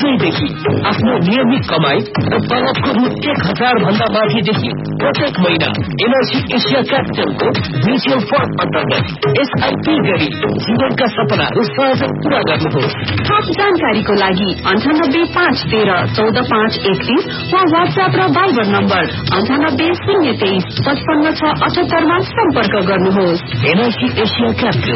आजैदेखि आफ्नो नियमित कमाई र तलबको रु 1000 भन्दा माथिदेखि प्रत्येक महिना एनर्जी एसिया क्यापिटलको म्युचुअल फन्ड अन्तर्गत एसआईपी गरी जीवनका सपनाहरू सहजै पूरा गर्नुहोस्। थप जानकारीको लागि 9851314531 वा व्हाट्सएप र भाइबर नम्बर 9803235678 मा सम्पर्क गर्नुहोस्। Energy Asia capital.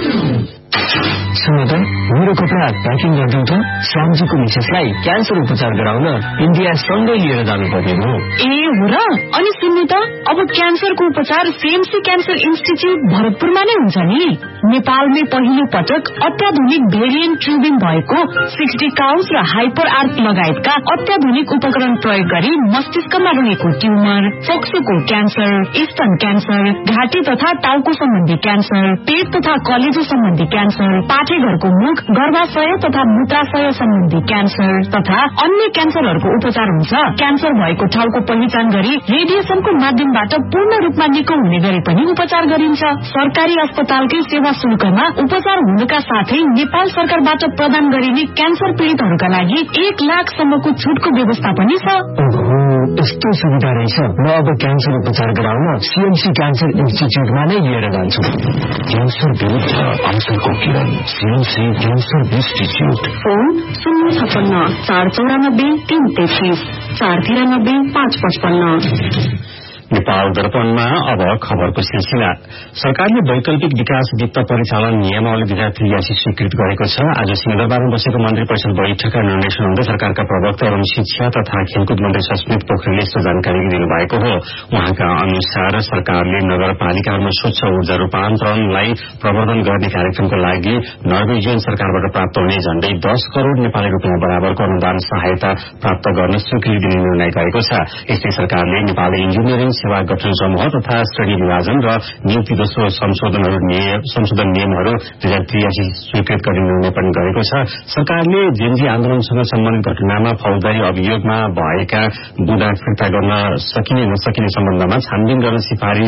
सुन त, मेरो कपडा प्याकिङ गरिदिउँ त। श्यामजीको मिसेसलाई क्यान्सर उपचार गराउन इन्डिया सँगै लिएर जानुपर्ने हो। ए हो र? अनि सुन्नु त, अब क्यान्सरको उपचार सीएमसी क्यान्सर इन्स्टिच्युट भरतपुरमा नै हुन्छ नि। नेपालमै पहिलो पटक अत्याधुनिक भेरिएन्ट ट्युबिङ भएको 60 काउन्स र हाइपर आर्क लगायतका अत्याधुनिक उपकरण प्रयोग गरी मस्तिष्कमा रहेको ट्युमर, फोक्सोको क्यान्सर, स्तन क्यान्सर, घाँटी तथा टाउको सम्बन्धी क्यान्सर, पेट तथा कलेजो सम्बन्धी क्यान्सर, पाठेघरको मुख, गर्भाशय तथा मूत्राशय सम्बन्धी क्यान्सर तथा अन्य क्यान्सरहरूको उपचार हुन्छ। क्यान्सर भएको ठाउँको पहिचान गरी रेडिएसनको माध्यमबाट पूर्ण रूपमा निको हुने गरी पनि उपचार गरिन्छ। सरकारी अस्पतालकै सेवा शुल्कमा उपचार हुनुका साथै नेपाल सरकारबाट प्रदान गरिने क्यान्सर पीड़ितहरूका लागि 1 लाखसम्मको छुटको व्यवस्था पनि छ। यस्तो सुविधा रहेछ। म अब क्यान्सर उपचार गराउन सीएमसी क्यान्सर इन्स्टिच्युटमा नै लिएर जान्छु। क्यान्सर विरुद्ध अवसरको किरण, CMC cancer institute. Phone 056 494 333 493 555। Nepal दर्पणमा अब खबरको सिलसिला। सरकारले वैकल्पिक विकास वित्त परिचालन नियमावली 2083 स्वीकृत गरेको छ। आज सिंहदरबारमा बसेको मन्त्री परिषद बैठकका निर्णय सुनाउँदै सरकारका प्रवक्ता एवं शिक्षा तथा खेलकुद मन्त्री सस्मित पोखरेलले यस्तो जानकारी दिनुभएको हो। उहाँका अनुसार सरकारले नगरपालिकाहरूमा स्वच्छ ऊर्जा रूपान्तरणलाई प्रवर्धन गर्ने कार्यक्रमको लागि नर्वेजियन सरकारबाट प्राप्त हुने झण्डै 10 करोड़ नेपाली रूपियाँ बराबरको अनुदान सहायता प्राप्त गर्न स्वीकृति दिने निर्णय गरेको छ। यस्तै सरकारले नेपाली इन्जिनियरिङ सेवा गठन समूह तथा श्रेणी विभाजन र नियुक्ति दोस्रो संशोधन नियमहरू 2083 स्वीकृत गर्ने निर्णय पनि गरेको छ। सरकारले जेनजी आन्दोलनसँग सम्बन्धित घटनामा फौजदारी अभियोगमा भएका बुँदा फिर्ता गर्न सकिने नसकिने सम्बन्धमा छानबिन गरी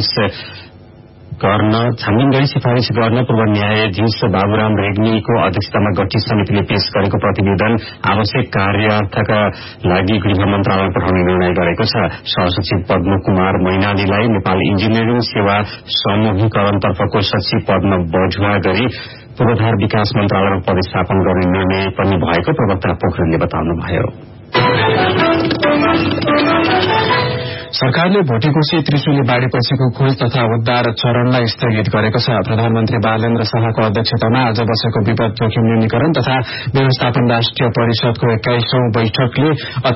सिफारिश गर्न पूर्व न्यायाधीश बाबुराम रेग्मीको अध्यक्षतामा गठित समितिले पेश गरेको प्रतिवेदन आवश्यक कार्यार्थका लागि गृह मन्त्रालयमा पठाउने निर्णय गरेको छ। सहसचिव पद्म कुमार मैनालीलाई नेपाल इन्जिनियरिङ सेवा समूहीकरणतर्फको सचिव पदमा बढुवा गरी पूर्वाधार विकास मन्त्रालयमा पदस्थापन गर्ने निर्णय पनि भएको प्रवक्ता पोखरेलले बताउनुभयो। सरकारले भोटेकोशी त्रिशुली बाढ़ीपछिको खोज तथा उद्धार चरणलाई स्थगित गरेको छ। प्रधानमन्त्री बालेन्द्र शाहको अध्यक्षतामा आज बसेको विपद जोखिम न्यूनीकरण तथा व्यवस्थापन राष्ट्रिय परिषदको 21औं बैठकले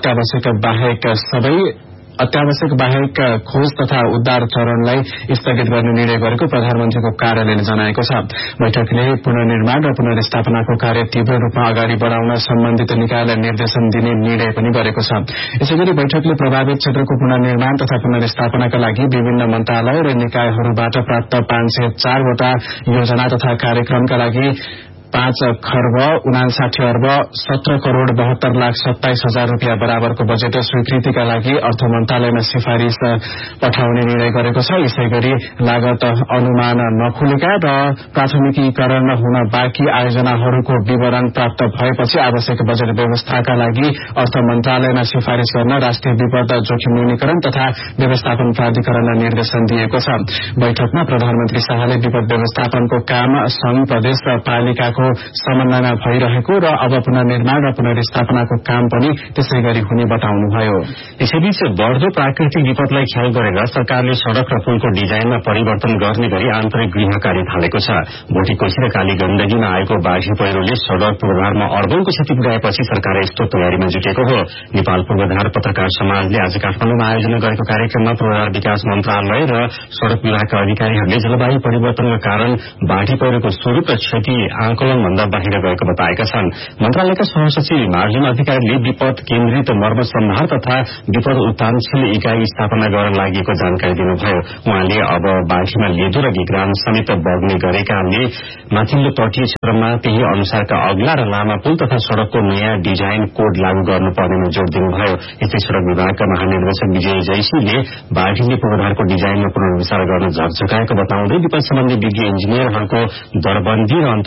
अत्यावश्यक बाहेक खोज तथा उद्धार चरणलाई स्थगित गर्ने निर्णय गरेको प्रधानमन्त्रीको कार्यालयले जनाएको छ। बैठकले पुनर्निर्माण र पुनर्स्थापनाको कार्य तीव्र रूपमा अगाडि बढ़ाउन सम्बन्धित निकायलाई निर्देशन दिने निर्णय पनि गरेको छ। यसैगरी बैठकले प्रभावित क्षेत्रको पुनर्निर्माण तथा पुनर्स्थापनाका लागि विभिन्न मन्त्रालय र निकायहरूबाट प्राप्त 504 वटा योजना तथा कार्यक्रमका लागि 5,59,17,72,27,27,000 रूपियाँ बराबरको बजेट स्वीकृतिका लागि अर्थ मन्त्रालयमा सिफारिश पठाउने निर्णय गरेको छ। यसैगरी लागत अनुमान नखुलेका र प्राथमिकीकरण हुन बाँकी आयोजनाहरूको विवरण प्राप्त भएपछि आवश्यक बजेट व्यवस्थाका लागि अर्थ मन्त्रालयमा सिफारिश गर्न राष्ट्रिय विपद जोखिम न्यूनीकरण तथा व्यवस्थापन प्राधिकरणलाई निर्देशन दिएको छ। बैठकमा प्रधानमन्त्री शाहले विपद व्यवस्थापनको काम संघ, प्रदेश र पालिकाको समन्वयमा भइरहेको र अब पुनर्निर्माण र पुनर्स्थापनाको काम पनि त्यसै गरी हुने बताउनुभयो। यसैबीच बढ़दो प्राकृतिक विपदलाई ख्याल गरेर सरकारले सड़क र पुलको डिजाइनमा परिवर्तन गर्ने गरी आन्तरिक गृह कार्य थालेको छ। भोटेकोशी र काली गण्डकीमा आएको बाढ़ी पहिरोले सड़क पूर्वाधारमा अर्बौंको क्षति पुर्याएपछि सरकार यस्तो तयारीमा जुटेको हो। नेपाल पूर्वाधार पत्रकार समाजले आज काठमाडौँमा आयोजना गरेको कार्यक्रममा पूर्वाधार विकास मन्त्रालय र सड़क विभागका अधिकारीहरूले जलवायु परिवर्तनका कारण बाढ़ी पहिरोको स्वरूप र क्षति आकलन भन्दा बाहिर गएको बताएका छन्। मन्त्रालयका सहसचिव मार्जुन अधिकारीले विपद केन्द्रित मर्मत सम्भार तथा विपद उत्थानशील इकाई स्थापना गर्न लागि जानकारी दिनुभयो। उहाँले अब बाढ़ीमा लेदो र घिग्राम समेत बग्ने गरेकाले माथिल्लो तटीय क्षेत्रमा त्यही अनुसारका अग्ला र लामा पुल तथा सड़कको नयाँ डिजाइन कोड लागू गर्नुपर्नेमा जोड़ दिनुभयो। यस्तै सड़क विभागका महानिर्देशक विजय जैसीले बाढ़ीले पूर्वाधारको डिजाइनमा पुनर्विचार गर्न झकझकाएको बताउँदै विपद सम्बन्धी विज्ञ इन्जिनियरहरूको दरबन्दी र अन्तर्राष्ट्रिय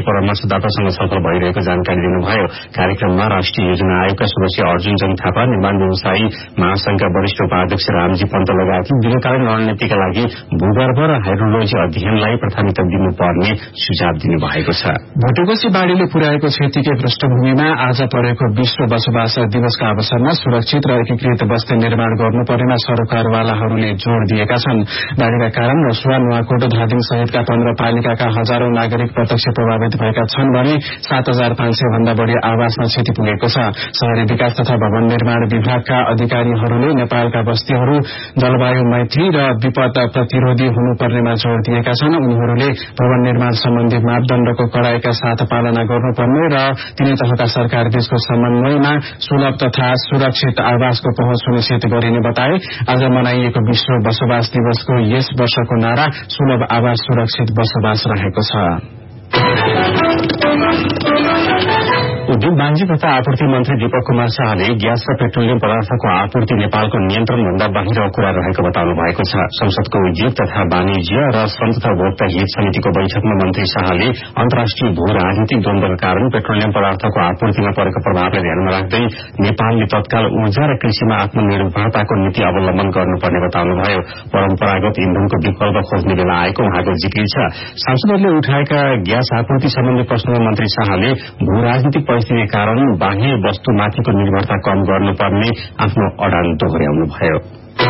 परामर्शदातासँग छलफल भइरहेको जानकारी दिनुभयो। कार्यक्रममा राष्ट्रिय योजना आयोगका सदस्य अर्जुन जङ थापा, निर्माण व्यवसायी महासंघका वरिष्ठ उपाध्यक्ष रामजी पन्त लगायतले दीर्घकालीन रणनीतिका लागि भूगर्भ र हाइड्रोलोजी अध्ययनलाई प्राथमिकता दिनुपर्ने सुझाव दिनुभएको छ। भोटेकोशी बाढ़ीले पुर्याएको क्षतिकै पृष्ठभूमिमा आज परेको विश्व बसोबास दिवसका अवसरमा सुरक्षित र एकीकृत बस्ती निर्माण गर्नुपर्नेमा सरकारवालाहरूले जोड़ दिएका छन्। बाढ़ीका कारण रसुवा, नुवाकोट, धादिङ सहितका 15 पालिकाका हजारौं नागरिक प्रत्यक्ष प्रभावित भएका छन् भने 7500 भन्दा बढ़ी आवासमा क्षति पुगेको छ। शहरी विकास तथा भवन निर्माण विभागका अधिकारीहरूले नेपालका बस्तीहरू जलवायु मैत्री र विपद प्रतिरोधी हुनुपर्नेमा जोड़ दिएका छन्। उनीहरूले भवन निर्माण सम्बन्धी मापदण्डको कड़ाईका साथ पालना गर्नुपर्ने र तीनै तहका सरकार बीचको समन्वयमा सुलभ तथा सुरक्षित आवासको पहुँच सुनिश्चित गरिने बताए। आज मनाइएको विश्व बसोबास दिवसको यस वर्षको नारा सुलभ आवास सुरक्षित बसोबास रहेको छ। उद्योग वाणिज्य तथा आपूर्ति मन्त्री दीपक कुमार शाहले ग्यास र पेट्रोलियम पदार्थको आपूर्ति नेपालको नियन्त्रणभन्दा बाहिर कुरा रहेको बताउनु भएको छ। संसदको उद्योग तथा वाणिज्य र श्रम तथा उपभोक्ता हित समितिको बैठकमा मन्त्री शाहले अन्तर्राष्ट्रिय भू राजनीतिक द्वन्द्वका कारण पेट्रोलियम पदार्थको आपूर्तिमा परेको प्रभावलाई ध्यानमा राख्दै नेपालले तत्काल ऊर्जा र कृषिमा आत्मनिर्भरताको नीति अवलम्बन गर्नुपर्ने बताउनुभयो। परम्परागत इन्धनको विकल्प खोज्ने बेला आएको उहाँको जिकिर छ। सांसदहरूले उठाएका ग्यास आपूर्ति सम्बन्धी प्रश्नमा मन्त्री शाहले भू राजनीतिक परिस्थितिका कारण बाह्य वस्तुमाथिको निर्भरता कम गर्नुपर्ने आफ्नो अडान दोहोर्याउनुभयो।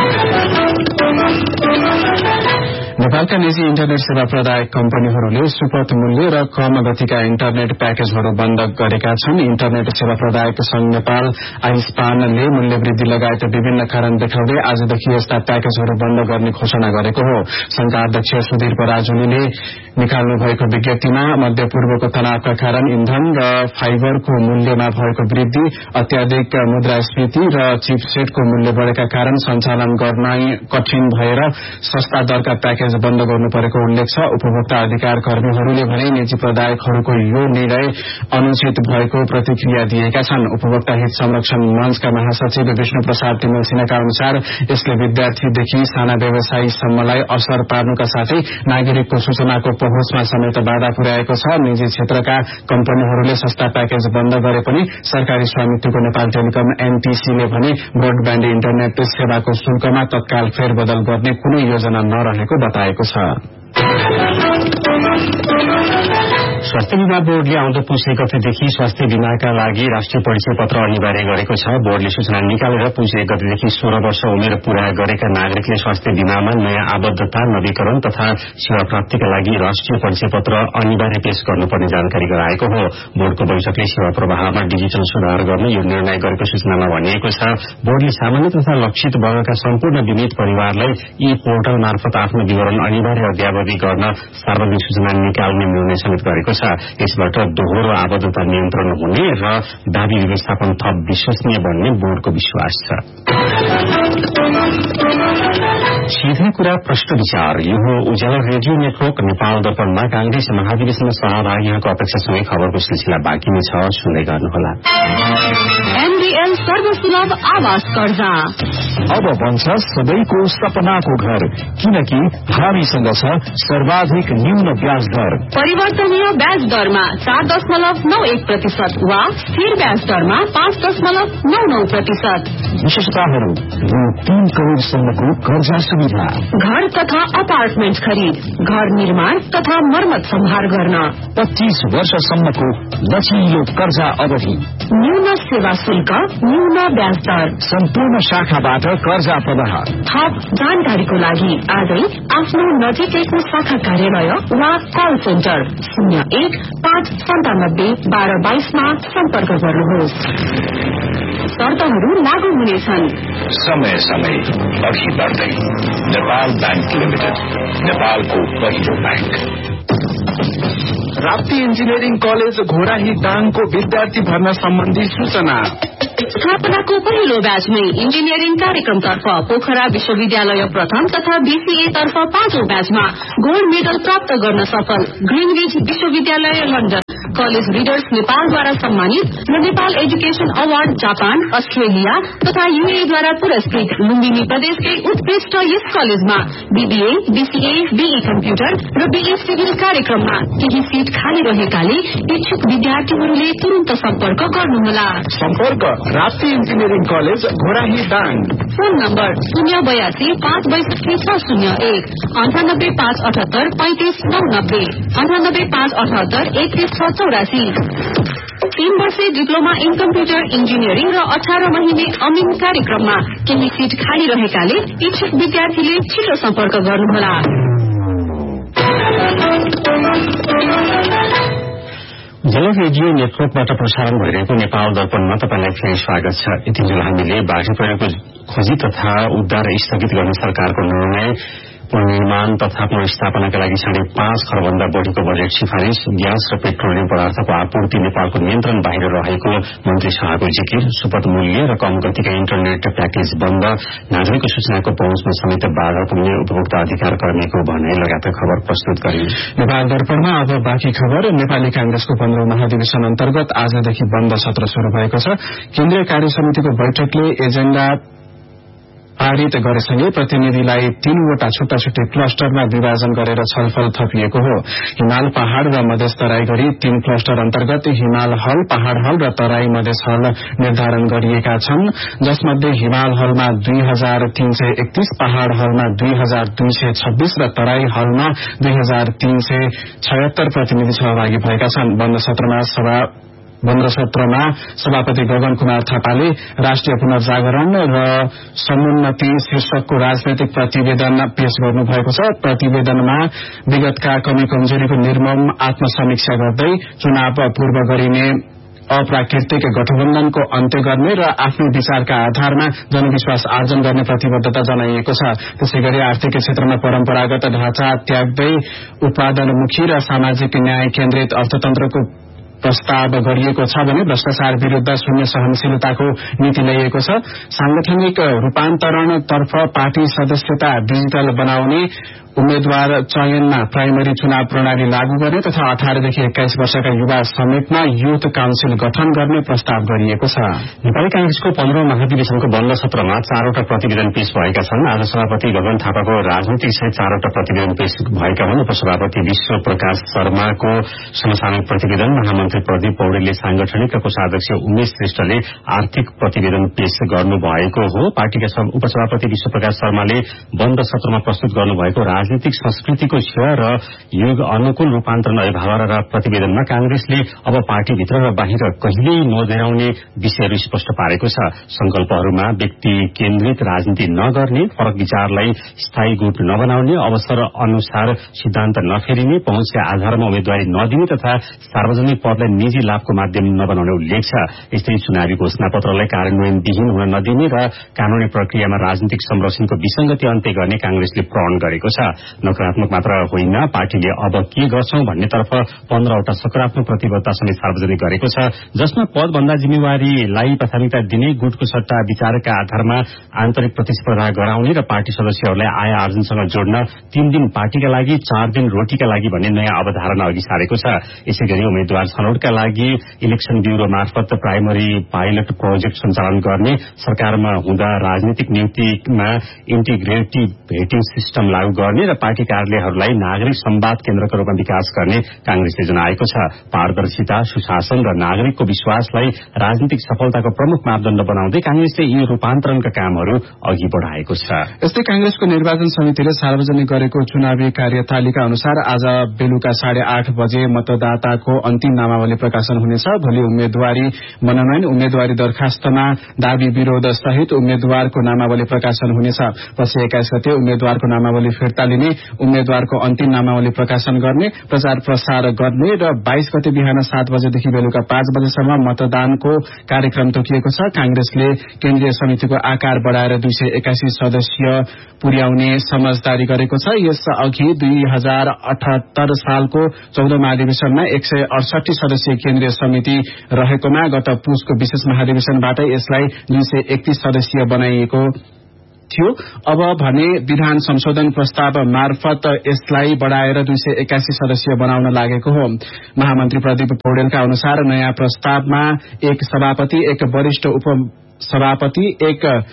नेपालका निजी इन्टरनेट सेवा प्रदायक कम्पनीहरूले सुपथ मूल्य र कम गतिका इन्टरनेट प्याकेजहरू बन्द गरेका छन्। इन्टरनेट सेवा प्रदायक संघ नेपाल आइस्पानले मूल्य वृद्धि लगायत विभिन्न कारण देखाउँदै आजदेखि यस्ता प्याकेजहरू बन्द गर्ने घोषणा गरेको हो। संघका अध्यक्ष सुधीर पराजुलीले निकाल्नु भएको विज्ञप्तिमा मध्यपूर्वको तनावका कारण इन्धन र फाइबरको मूल्यमा भएको वृद्धि, अत्याधिक मुद्रास्फीति र चिपसेटको मूल्य बढ़ेका कारण सञ्चालन गर्न कठिन भएर सस्ता दरका प्याकेज बन्द गर्नु परेको उल्लेख छ। उपभोक्ता अधिकार कर्मीहरूले भने निजी प्रदायकहरूको यो निर्णय अनुचित भएको प्रतिक्रिया दिएका छन्। उपभोक्ता हित संरक्षण मंचका महासचिव विष्णु प्रसाद तिमल सिन्हाका अनुसार यसले विद्यार्थीदेखि साना व्यवसायीसम्मलाई असर पार्नुका साथै नागरिकको सूचनाको पहुँचमा समेत बाधा पुर्याएको छ। निजी क्षेत्रका कम्पनीहरूले सस्ता प्याकेज बन्द गरे पनि सरकारी स्वामित्वको नेपाल टेलिकम एनटीसीले भने ब्रोडब्याण्ड इन्टरनेट सेवाको शुल्कमा तत्काल फेरबदल गर्ने कुनै योजना नरहेको बताएको छ। स्वास्थ्य बीमा बोर्डले आउँदो पुष 1 गतेदेखि स्वास्थ्य बीमाका लागि राष्ट्रिय परिचय पत्र अनिवार्य गरेको छ। बोर्डले सूचना निकालेर पुष 1 गतेदेखि 16 वर्ष उमेर पूरा गरेका नागरिकले स्वास्थ्य बीमामा नयाँ आबद्धता, नवीकरण तथा सेवा प्राप्तिका लागि राष्ट्रिय परिचय पत्र अनिवार्य पेश गर्नुपर्ने जानकारी गराएको हो। बोर्डको बैठकले सेवा प्रवाहमा डिजिटल सुधार गर्ने यो निर्णय गरेको सूचनामा भनिएको छ। बोर्डले सामान्य तथा लक्षित वर्गका सम्पूर्ण बीमित परिवारलाई यी पोर्टल मार्फत आफ्नो विवरण अनिवार्य अद्यावधि गर्न सार्वजनिक सूचना निकाल्ने निर्णय समेत गरेको छ। यसबाट दोहोरो आबद्धता नियन्त्रण हुने र दावी व्यवस्थापन थप विश्वसनीय बन्ने बोर्डको विश्वास छ। सीधै कुरा प्रश्न विचार यो हो उज्यालो रेडियो नेटवर्क नेपाल दर्पणमा कांग्रेस महाधिवेशनमा सहभागीहरूको अपेक्षासँगै खबरको सिलसिला बाँकी नै छ, सुन्दै गर्नुहोला। एमडीएल सर्वसुलभ आवास कर्जा अब बन्छ सबैको सपनाको घर, किनकि हामीसँग छ सर्वाधिक न्यून ब्याज दर। परिवर्तनीय ब्याज दरमा 4.91% वा स्थिर ब्याज दरमा 5.99%। विशेषताहरू रु 3 करोड़सम्मको कर्जा सुविधा, घर तथा अपार्टमेन्ट खरिद, घर निर्माण तथा मर्मत सम्हार गर्न 25 वर्षसम्मको लचिलो कर्जा अवधि, न्यून सेवा शुल्क, न्यून ब्याज दर, सम्पूर्ण शाखाबाट कर्जा प्रवाह। थप जानकारीको लागि आजै आफ्नो नजिकैको शाखा कार्यालय वा कल सेन्टर 01-597-1222 मा सम्पर्क गर्नुहोस्। शर्तहरू लागू हुनेछन्। समय समय अघि बढ्दै नेपाल बैंक लिमिटेड, नेपालको पहिलो bank. Rapti engineering college Ghorahi दाङको विद्यार्थी भर्ना सम्बन्धी सूचना। स्थापनाको पहिलो ब्याचमै इन्जिनियरिङ कार्यक्रमतर्फ पोखरा विश्वविद्यालय प्रथम तथा बीसीए तर्फ 5औं ब्याचमा गोल्ड मेडल प्राप्त गर्न सफल ग्रीनविच विश्वविद्यालय लन्डन, कलेज रिडर्स नेपालद्वारा सम्मानित र Nepal education award Japan, Australia तथा युएद्वारा पुरस्कृत लुम्बिनी प्रदेशकै उत्कृष्ट यस कलेजमा बीबीए, बीसीए, बीई कम्प्युटर र बीई सिभिल कार्यक्रममा केही सीट खाली रहेकाले इच्छुक विद्यार्थीहरूले तुरन्त सम्पर्क गर्नुहोला। सम्पर्क Rapti engineering college Ghorahi Dang. Phone number 082 562 601 98 578 35 90 98 578 3184। 3 वर्षे डिप्लोमा इन कम्प्युटर इन्जिनियरिङ र 18 महिने अमिन कार्यक्रममा केही सीट खाली रहेकाले इच्छुक विद्यार्थीले छिटो सम्पर्क गर्नुहोला। जल रेडियो नेटवर्कबाट प्रसारण भइरहेको नेपाल दर्पणमा तपाईलाई फेरि स्वागत छ। यतिन्जेल हामीले बाढी पहिरोको खोजी तथा उद्धार स्थगित गर्ने सरकारको निर्णय, पुनर्निर्माण तथा पुनर्स्थापनाका लागि 5.5 खरबभन्दा बढ़ीको बजेट सिफारिश, ग्यास र पेट्रोलियम पदार्थको आपूर्ति नेपालको नियन्त्रण बाहिर रहेको मन्त्री शाहको जिकिर, सुपथ मूल्य र कम गतिका इन्टरनेट प्याकेज बन्द, नागरिकको सूचनाको पहुँचमा समेत बाधा पुग्ने उपभोक्ता अधिकार कर्मीको भनाई लगायतका खबर प्रस्तुत गरे। नेपाल दर्पणमा अब बाँकी खबर। नेपाली कांग्रेसको 15औं महाधिवेशन अन्तर्गत आजदेखि बन्द सत्र शुरू भएको छ। केन्द्रीय कार्य समितिको बैठकले एजेण्डा पारित गरेसँगै प्रतिनिधिलाई 3वटा छुट्टा छुट्टै क्लस्टरमा विभाजन गरेर छलफल थपिएको हो। हिमाल पहाड़ र मधेस तराई गरी 3 क्लस्टर अन्तर्गत हिमाल हल, पहाड़ हल र तराई मधेस हल निर्धारण गरिएका छन्, जसमध्ये हिमाल हलमा 2331, पहाड़ हलमा 2226 र तराई हलमा 2376 प्रतिनिधि सहभागी भएका छन्। बन्द सत्रमा सभापति गगन कुमार थापाले राष्ट्रिय पुनर्जागरण र समुन्नति शीर्षकको राजनैतिक प्रतिवेदन पेश गर्नुभएको छ। प्रतिवेदनमा विगतका कमी कमजोरीको निर्मम आत्मसमीक्षा गर्दै चुनाव पूर्व गरिने अप्राकृतिक गठबन्धनको अन्त्य गर्ने र आफ्नो विचारका आधारमा जनविश्वास आर्जन गर्ने प्रतिबद्धता जनाइएको छ। त्यसैगरी आर्थिक क्षेत्रमा परम्परागत ढाँचा त्याग्दै उत्पादनमुखी र सामाजिक न्याय केन्द्रित अर्थतन्त्रको प्रस्ताव गरिएको छ भने भ्रष्टाचार विरूद्ध शून्य सहनशीलताको नीति ल्याइएको छ। सांगठनिक रूपान्तरणतर्फ पार्टी सदस्यता डिजिटल बनाउने, उम्मेद्वार चयनमा प्राइमरी चुनाव प्रणाली लागू गर्ने तथा 18 देखि 21 वर्षका युवा समेतमा युथ काउन्सिल गठन गर्ने प्रस्ताव गरिएको छ। नेपाली कांग्रेसको 15औं महाधिवेशनको बन्द सत्रमा 4वटा प्रतिवेदन पेश भएका छन्। आज सभापति गगन थापाको राजनीतिक सहित 4वटा प्रतिवेदन पेश भएका हुन्। उपसभापति विश्व प्रकाश शर्माको समसामयिक प्रतिवेदन, महामन्त्री प्रदीप पौडेलले सांगठनिक र कोषाध्यक्ष उमेश श्रेष्ठले आर्थिक प्रतिवेदन पेश गर्नुभएको हो। पार्टीका उपसभापति विश्व प्रकाश शर्माले बन्द सत्रमा प्रस्तुत गर्नुभएको राजनीतिक संस्कृतिको सेवा र युग अनुकूल रूपान्तरण अभिभावना र प्रतिवेदनमा कांग्रेसले अब पार्टीभित्र र बाहिर कहिल्यै नदोहोर्याउने विषयहरू स्पष्ट पारेको छ। संकल्पहरूमा व्यक्ति केन्द्रित राजनीति नगर्ने, फरक विचारलाई स्थायी गुट नबनाउने, अवसर अनुसार सिद्धान्त नफेरिने, पहुँचका आधारमा उम्मेद्वारी नदिने तथा सार्वजनिक पदलाई निजी लाभको माध्यम नबनाउने उल्लेख छ। यस्तै चुनावी घोषणा पत्रलाई कार्यान्वयनविहीन हुन नदिने र कानूनी प्रक्रियामा राजनीतिक संरक्षणको विसंगति अन्त्य गर्ने कांग्रेसले प्रण गरेको छ। नकारात्मक मात्र होइन, पार्टीले अब के गर्छौं भन्नेतर्फ 15वटा सकारात्मक प्रतिबद्धता समेत सार्वजनिक गरेको छ, जसमा पदभन्दा जिम्मेवारीलाई प्राथमिकता दिने, गुटको सट्टा विचारका आधारमा आन्तरिक प्रतिस्पर्धा गराउने र पार्टी सदस्यहरूलाई आय आर्जनसँग जोड्न 3 दिन पार्टीका लागि 4 दिन रोटीका लागि भन्ने नयाँ अवधारणा अघि सारेको छ। यसैगरी उम्मेद्वार छनौटका लागि इलेक्सन ब्यूरो मार्फत प्राइमरी पाइलट प्रोजेक्ट सञ्चालन गर्ने, सरकारमा हुँदा राजनीतिक नियुक्तिमा इन्टिग्रेटिभ भेटिङ सिस्टम लागू गर्ने र पार्टी कार्यालयहरूलाई नागरिक संवाद केन्द्रका रूपमा विकास गर्ने कांग्रेसले जनाएको छ। पारदर्शिता, सुशासन र नागरिकको विश्वासलाई राजनीतिक सफलताको प्रमुख मापदण्ड बनाउँदै कांग्रेसले यी रूपान्तरणका कामहरू अघि बढ़ाएको छ। यस्तै कांग्रेसको निर्वाचन समितिले सार्वजनिक गरेको चुनावी कार्यतालिका अनुसार आज बेलुका 8:30 बजे मतदाताको अन्तिम नामावली प्रकाशन हुनेछ। भोलि उम्मेद्वारी मनोनयन, उम्मेद्वारी दरखास्तमा दावी विरोध सहित उम्मेद्वारको नामावली प्रकाशन हुनेछ। पछि 21 गते उम्मेद्वारको नामावली फिर्ता लिने, उम्मेद्वारको अन्तिम नामावली प्रकाशन गर्ने, प्रचार प्रसार गर्ने र 22 गते बिहान 7 बजेदेखि बेलुका 5 बजेसम्म मतदानको कार्यक्रम तोकिएको छ। कांग्रेसले केन्द्रीय समितिको आकार बढ़ाएर 281 सदस्य पुर्याउने समझदारी गरेको छ। यस अघि 2078 सालको 14औं महाधिवेशनमा 168 सदस्यीय केन्द्रीय समिति रहेकोमा गत पुसको विशेष महाधिवेशनबाट यसलाई 231 सदस्यीय बनाइएको थियो। अब भने विधान संशोधन प्रस्ताव मार्फत यसलाई बढ़ाएर 281 सदस्यीय बनाउन लागेको हो। महामन्त्री प्रदीप पौडेलका अनुसार नयाँ प्रस्तावमा एक सभापति, एक वरिष्ठ उपसभापति, एक